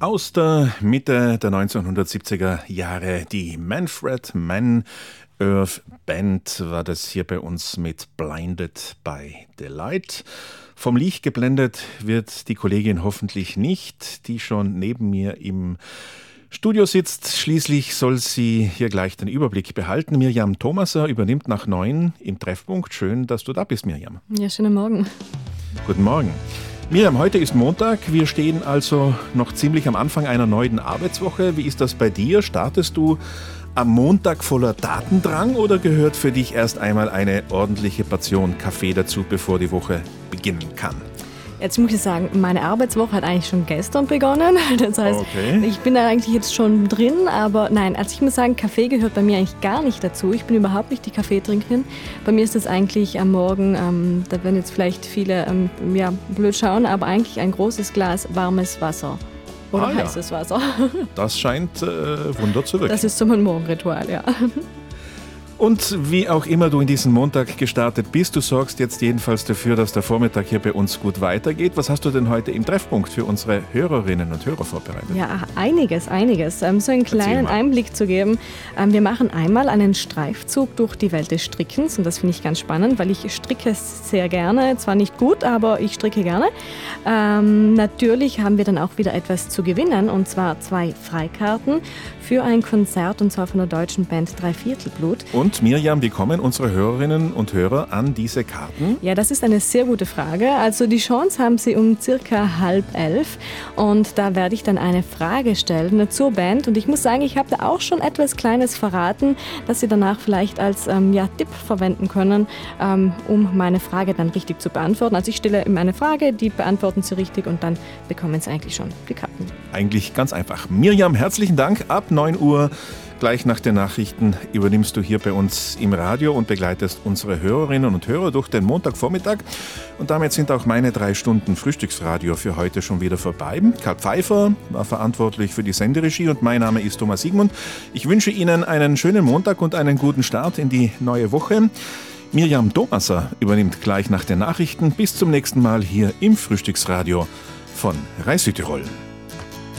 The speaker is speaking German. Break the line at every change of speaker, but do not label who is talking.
Aus der Mitte der 1970er Jahre, die Manfred Mann Earth Band war das hier bei uns mit Blinded by the Light. Vom Licht geblendet wird die Kollegin hoffentlich nicht, die schon neben mir im Studio sitzt. Schließlich soll sie hier gleich den Überblick behalten. Mirjam Thomaser übernimmt nach 9 im Treffpunkt. Schön, dass du da bist, Mirjam.
Ja, schönen Morgen.
Guten Morgen. Mirjam, heute ist Montag. Wir stehen also noch ziemlich am Anfang einer neuen Arbeitswoche. Wie ist das bei dir? Startest du am Montag voller Datendrang oder gehört für dich erst einmal eine ordentliche Portion Kaffee dazu, bevor die Woche beginnen kann?
Jetzt muss ich sagen, meine Arbeitswoche hat eigentlich schon gestern begonnen. Das heißt, Ich bin da eigentlich jetzt schon drin, aber nein, also ich muss sagen, Kaffee gehört bei mir eigentlich gar nicht dazu. Ich bin überhaupt nicht die Kaffeetrinkerin. Bei mir ist das eigentlich am Morgen, da werden jetzt vielleicht viele blöd schauen, aber eigentlich ein großes Glas warmes Wasser. Oder heißes Wasser.
Das scheint Wunder zu wirken.
Das ist so mein Morgenritual, ja.
Und wie auch immer du in diesen Montag gestartet bist, du sorgst jetzt jedenfalls dafür, dass der Vormittag hier bei uns gut weitergeht. Was hast du denn heute im Treffpunkt für unsere Hörerinnen und Hörer vorbereitet? Ja,
einiges. So einen kleinen Einblick zu geben. Wir machen einmal einen Streifzug durch die Welt des Strickens und das finde ich ganz spannend, weil ich stricke sehr gerne. Zwar nicht gut, aber ich stricke gerne. Natürlich haben wir dann auch wieder etwas zu gewinnen und zwar 2 Freikarten für ein Konzert und zwar von der deutschen Band Dreiviertelblut.
Und Mirjam, wie kommen unsere Hörerinnen und Hörer an diese Karten?
Ja, das ist eine sehr gute Frage. Also die Chance haben Sie um circa 10:30 und da werde ich dann eine Frage stellen zur Band und ich muss sagen, ich habe da auch schon etwas Kleines verraten, das Sie danach vielleicht als Tipp verwenden können, um meine Frage dann richtig zu beantworten. Also ich stelle ihm eine Frage, die beantworten Sie richtig und dann bekommen Sie eigentlich schon die Karten.
Eigentlich ganz einfach. Mirjam, herzlichen Dank. Ab 9 Uhr, gleich nach den Nachrichten, übernimmst du hier bei uns im Radio und begleitest unsere Hörerinnen und Hörer durch den Montagvormittag. Und damit sind auch meine 3 Stunden Frühstücksradio für heute schon wieder vorbei. Karl Pfeiffer war verantwortlich für die Senderegie und mein Name ist Thomas Siegmund. Ich wünsche Ihnen einen schönen Montag und einen guten Start in die neue Woche. Mirjam Thomaser übernimmt gleich nach den Nachrichten. Bis zum nächsten Mal hier im Frühstücksradio von Rai Südtirol.